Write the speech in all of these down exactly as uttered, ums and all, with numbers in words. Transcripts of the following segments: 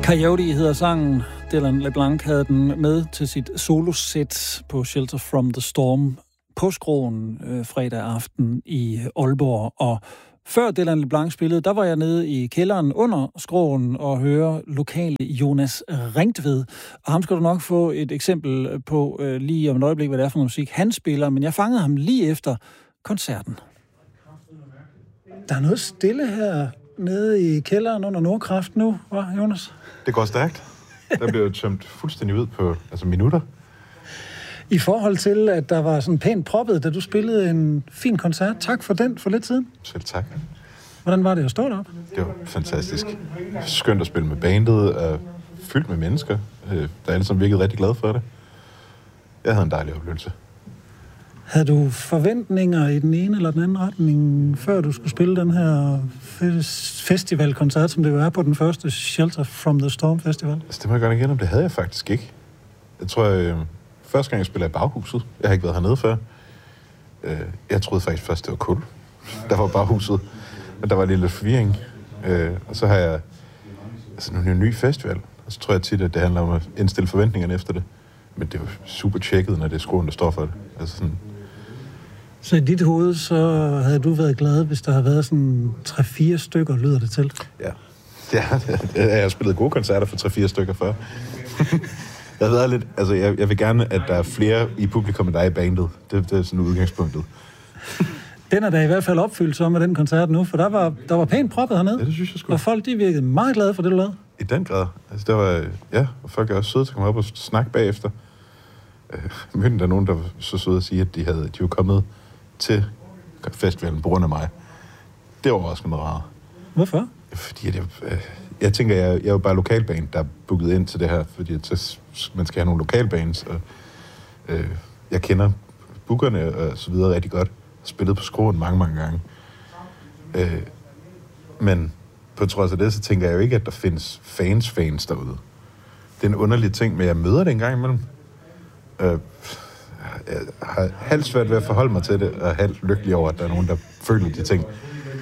Coyote hedder sangen. Dylan LeBlanc havde den med til sit solosæt på Shelter from the Storm på Skråen øh, fredag aften i Aalborg. Og før Dylan LeBlanc spillede, der var jeg nede i kælderen under Skråen og høre lokale Jonas Ringtved. Og ham skal du nok få et eksempel på øh, lige om et øjeblik, hvad det er for musik han spiller. Men jeg fangede ham lige efter koncerten. Der er noget stille her nede i kælderen under Nordkraft nu, hva' Jonas? Det går stærkt. Der bliver jo tømt fuldstændig ud på altså minutter. I forhold til, at der var sådan pænt proppet, da du spillede en fin koncert. Tak for den for lidt siden. Selv tak. Hvordan var det at stå deroppe? Det var fantastisk. Skønt at spille med bandet, og fyldt med mennesker, der alle sammen virkede rigtig glade for det. Jeg havde en dejlig oplevelse. Havde du forventninger i den ene eller den anden retning, før du skulle spille den her festivalkoncert, som det jo er på den første Shelter from the Storm Festival? Altså, det må jeg godt igen om, det havde jeg faktisk ikke. Jeg tror, jeg, første gang jeg spillede i Baghuset, jeg har ikke været hernede før, jeg troede faktisk først, det var kul. Der var Baghuset, og der var lidt forvirring. Og så har jeg altså, nu en ny festival, og så tror jeg tit, at det handler om at indstille forventningerne efter det. Men det er jo super tjekket, når det er Skråen, der står for det. Altså sådan. Så i dit hoved, så havde du været glad, hvis der havde været sådan tre-fire stykker, lyder det til? Ja. Ja, jeg har spillet gode koncerter for tre-fire stykker før. Jeg har været lidt, altså jeg, jeg vil gerne, at der er flere i publikum end dig i bandet. Det, det er sådan udgangspunktet. Den er da i hvert fald opfyldt så med den koncert nu, for der var, der var pænt proppet hernede. Ja, det synes jeg sgu. Og folk, de virkede meget glade for det, du lavede. I den grad. Altså der var, ja, og folk er også søde til at komme op og snakke bagefter. Øh, mødte der nogen, der var så søde at sige, at de, havde, de var kommet til festivalen på grund af mig. Det var også noget rart. Hvorfor? Fordi at jeg, øh, jeg tænker, jeg, jeg er jo bare lokalband, der er booket ind til det her, fordi at så, man skal have nogle lokalbands, og øh, jeg kender bookerne og så videre rigtig godt. Jeg har spillet på Skråen mange, mange gange. Øh, men på trods af det, så tænker jeg jo ikke, at der findes fans-fans derude. Det er en underlig ting, men jeg møder det en gang imellem. Øh, jeg har halvt svært ved at forholde mig til det, og halvt lykkelig over, at der er nogen, der føler de ting.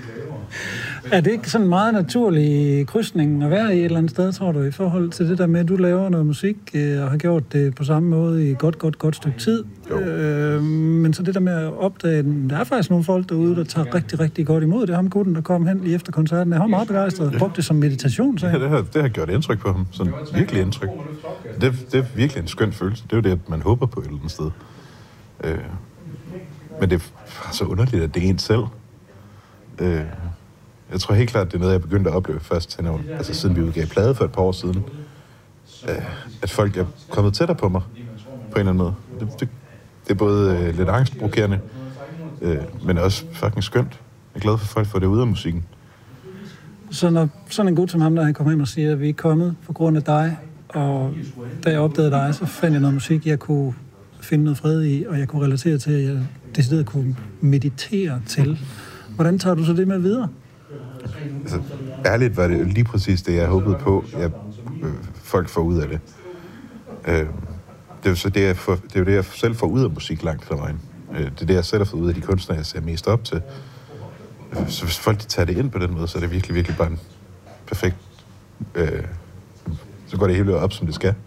Er det ikke sådan en meget naturlig krydsning at være i et eller andet sted, tror du, i forhold til det der med, at du laver noget musik, øh, og har gjort det på samme måde i et godt, godt, godt stykke tid? Øh, men så det der med at opdage, der er faktisk nogle folk derude, der tager rigtig, rigtig godt imod det. Ham gutten, der kom hen lige efter koncerten, jeg var meget begejstret og brugte det som meditation, så. Ja, det har, det har gjort indtryk på ham. Sådan virkelig indtryk. Det, det er virkelig en skøn følelse. Det er jo det, man håber på et eller andet sted. Øh, men det er så underligt, at det er en selv. Øh, Jeg tror helt klart, det er noget, jeg begyndte at opleve først, altså siden vi udgav plade for et par år siden. At folk er kommet tættere på mig, på en eller anden måde. Det, det, det er både øh, lidt angstprovokerende, øh, men også fucking skønt. Jeg er glad for, at folk får det ud af musikken. Så når sådan en gut som ham, der han kommer ind og siger, at vi er kommet på grund af dig, og da jeg opdagede dig, så fandt jeg noget musik, jeg kunne finde noget fred i, og jeg kunne relatere til, at jeg decideret kunne meditere til. Hvordan tager du så det med videre? Altså, ærligt var det lige præcis det, jeg håbede på, at øh, folk får ud af det. Øh, det er jo så det, jeg får, det er jo det, jeg selv får ud af musik langt fra vejen. Øh, det er det, jeg selv har fået ud af de kunstnere, jeg ser mest op til. Øh, så hvis folk de tager det ind på den måde, så er det virkelig, virkelig bare en perfekt... Øh, så går det hele op, som det skal.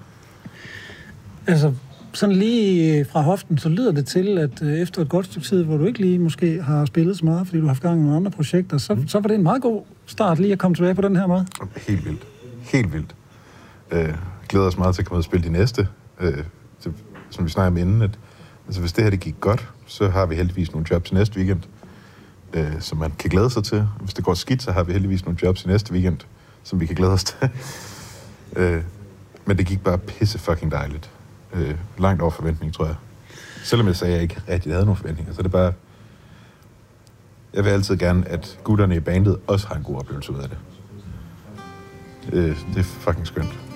Altså, sådan lige fra hoften, så lyder det til, at efter et godt stykke tid, hvor du ikke lige måske har spillet så meget, fordi du har haft gang i nogle andre projekter, så, mm. så var det en meget god start lige at komme tilbage på den her måde. Helt vildt. Helt vildt. Øh, glæder os meget til at komme ud og spille de næste. Øh, det, som vi snakker om inden, at altså, hvis det her det gik godt, så har vi heldigvis nogle jobs i næste weekend, øh, som man kan glæde sig til. Hvis det går skidt, så har vi heldigvis nogle jobs i næste weekend, som vi kan glæde os til. øh, men det gik bare pisse fucking dejligt. Øh, langt over forventning, tror jeg. Selvom jeg sagde, at jeg ikke rigtig havde nogen forventninger, så er det bare... Jeg vil altid gerne, at gutterne i bandet også har en god oplevelse ud af det. Øh, det er fucking skønt.